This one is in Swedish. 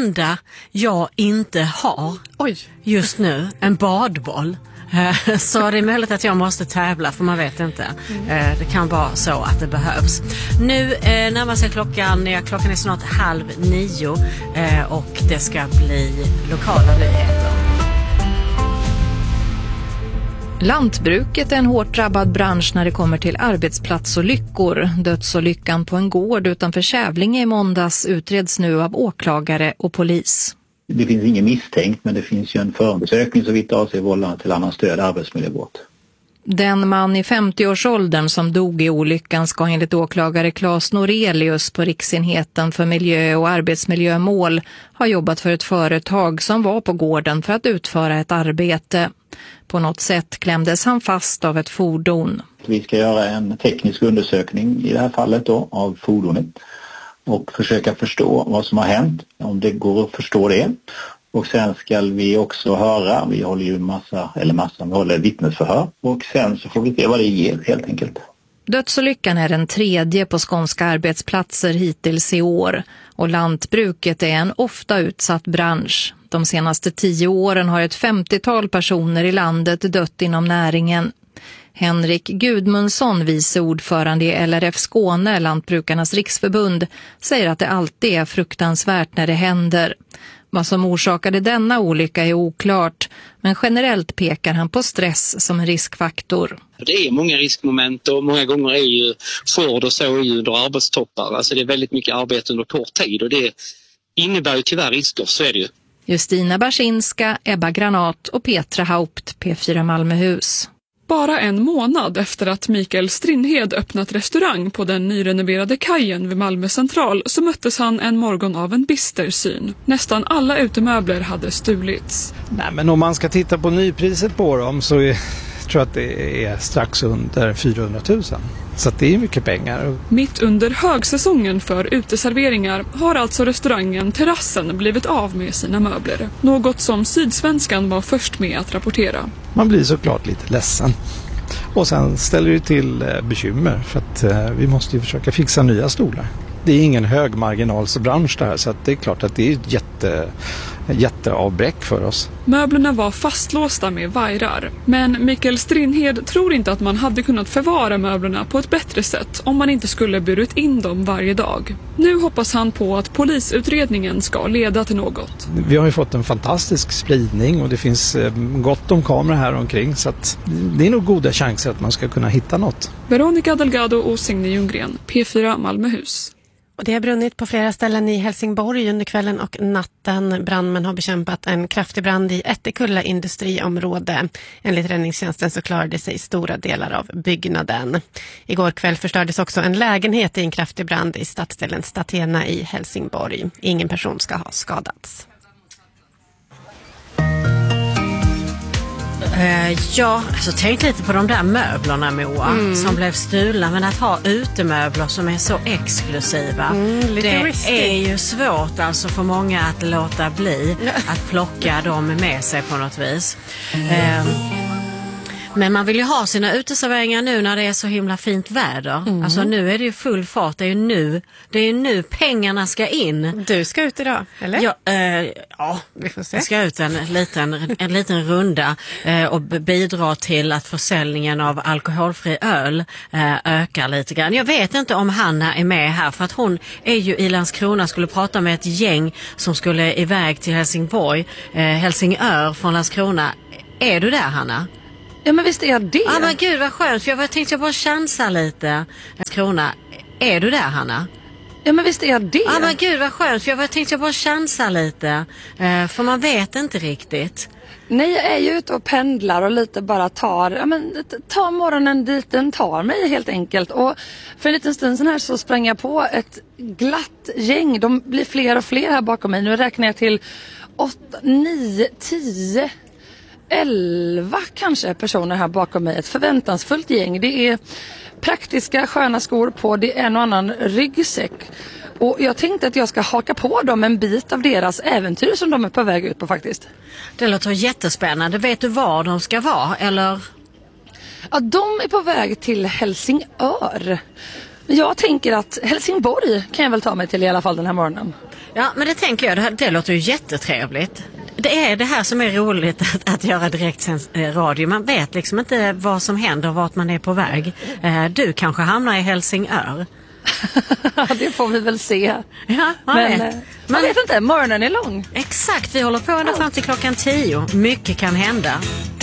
enda jag inte har just nu, en badboll. Så det är möjligt att jag måste tävla, för man vet inte. Det kan vara så att det behövs. Nu närmar sig klockan är snart 8:30 och det ska bli lokala nyheter. Lantbruket är en hårt drabbad bransch när det kommer till arbetsplatsolyckor. Dödsolyckan på en gård utanför Kävlinge i måndags utreds nu av åklagare och polis. Det finns ingen misstänkt, men det finns ju en förundersökning så vitt avser vållande till annan stöd arbetsmiljöbrott. Den man i 50-årsåldern som dog i olyckan ska enligt åklagare Claes Norelius på Riksenheten för miljö- och arbetsmiljömål ha jobbat för ett företag som var på gården för att utföra ett arbete. På något sätt klämdes han fast av ett fordon. Vi ska göra en teknisk undersökning i det här fallet då, av fordonet och försöka förstå vad som har hänt, om det går att förstå det. Och sen ska vi också höra, vi håller ju vi håller vittnesförhör och sen så får vi se vad det ger helt enkelt. Dödsolyckan är den 3:e på skånska arbetsplatser hittills i år och lantbruket är en ofta utsatt bransch. De senaste 10 åren har ett 50-tal personer i landet dött inom näringen. Henrik Gudmundsson, vice ordförande i LRF Skåne, Lantbrukarnas riksförbund, säger att det alltid är fruktansvärt när det händer. Vad som orsakade denna olycka är oklart, men generellt pekar han på stress som en riskfaktor. Det är många riskmoment och många gånger är ju skörd och så under arbetstoppar. Alltså det är väldigt mycket arbete under kort tid och det innebär ju tyvärr risker, så är det ju. Justina Barsinska, Ebba Granat och Petra Haupt, P4 Malmöhus. Bara en månad efter att Mikael Strindhed öppnat restaurang på den nyrenoverade kajen vid Malmö central så möttes han en morgon av en bister syn. Nästan alla utemöbler hade stulits. Nej, men om man ska titta på nypriset på dem så tror jag att det är strax under 400 000. Så att det är mycket pengar. Mitt under högsäsongen för uteserveringar har alltså restaurangen Terrassen blivit av med sina möbler. Något som Sydsvenskan var först med att rapportera. Man blir såklart lite ledsen. Och sen ställer det till bekymmer för att vi måste ju försöka fixa nya stolar. Det är ingen högmarginalsbransch det här, så att det är klart att det är ett jätteavbräck för oss. Möblerna var fastlåsta med vajrar. Men Mikael Strindhed tror inte att man hade kunnat förvara möblerna på ett bättre sätt om man inte skulle burit in dem varje dag. Nu hoppas han på att polisutredningen ska leda till något. Vi har ju fått en fantastisk spridning och det finns gott om kameror här omkring, så att det är nog goda chanser att man ska kunna hitta något. Veronica Delgado och Signe Ljunggren, P4 Malmöhus. Och det har brunnit på flera ställen i Helsingborg under kvällen och natten. Brandmän har bekämpat en kraftig brand i Ättekulla industriområde. Enligt räddningstjänsten så klarade sig stora delar av byggnaden. Igår kväll förstördes också en lägenhet i en kraftig brand i stadsdelen Statena i Helsingborg. Ingen person ska ha skadats. Ja, alltså tänk lite på de där möblerna, Moa, som blev stulna, men att ha utemöbler som är så exklusiva, det risky. Är ju svårt alltså för många att låta bli att plocka dem med sig på något vis. Men man vill ju ha sina uteserveringar nu när det är så himla fint väder. Alltså nu är det ju full fart. Det är ju nu pengarna ska in. Du ska ut idag, eller? Ja, vi får se. Jag ska ut en liten runda och bidra till att försäljningen av alkoholfri öl ökar lite grann. Jag vet inte om Hanna är med här, för att hon är ju i Landskrona, skulle prata med ett gäng som skulle iväg till Helsingborg, Helsingör från Landskrona. Är du där, Hanna? Ja, men visst är jag det. Ja, men gud vad skönt, för jag tänkte bara chansa lite. Krona, är du där, Hanna? Ja, men visst är jag det. Ja, men gud vad skönt, för jag tänkte bara chansa lite. För man vet inte riktigt. Nej, jag är ju ute och pendlar och lite bara tar morgonen dit den tar mig helt enkelt. Och för en liten stund sedan här så sprang jag på ett glatt gäng. De blir fler och fler här bakom mig. Nu räknar jag till 8, 9, 10... 11 kanske personer här bakom mig. Ett förväntansfullt gäng. Det är praktiska sköna skor på. Det är en och annan ryggsäck. Och jag tänkte att jag ska haka på dem en bit av deras äventyr som de är på väg ut på faktiskt. Det låter jättespännande. Vet du var de ska vara, eller? Ja, de är på väg till Helsingör. Jag tänker att Helsingborg kan jag väl ta mig till i alla fall den här morgonen. Ja, men det tänker jag, det låter ju jättetrevligt. Det är det här som är roligt att göra direktsänd radio. Man vet liksom inte vad som händer och vart man är på väg. Du kanske hamnar i Helsingör. Det får vi väl se. Ja, man vet inte, morgonen är lång. Exakt, vi håller på ända fram till klockan 10. Mycket kan hända.